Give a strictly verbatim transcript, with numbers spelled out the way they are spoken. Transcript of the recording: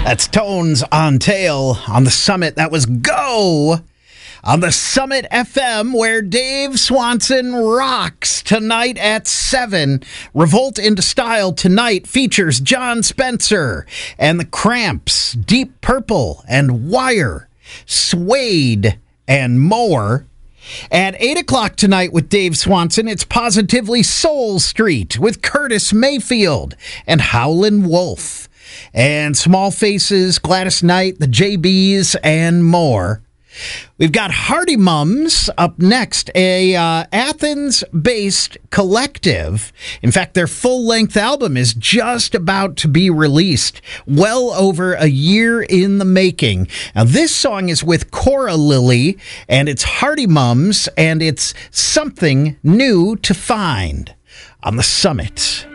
That's Tones on Tail on the Summit. That was Go on the Summit F M, where Dave Swanson rocks tonight at seven. Revolt into Style tonight features John Spencer and the Cramps, Deep Purple and Wire, Suede and more. At eight o'clock tonight with Dave Swanson, it's Positively Soul Street with Curtis Mayfield and Howlin' Wolf. And Small Faces, Gladys Knight, the J Bs, and more. We've got Hardy Mums up next, a uh, Athens-based collective. In fact, their full-length album is just about to be released, well over a year in the making. Now, this song is with Cora Lily, and it's Hardy Mums, and it's Something New to Find on the Summit.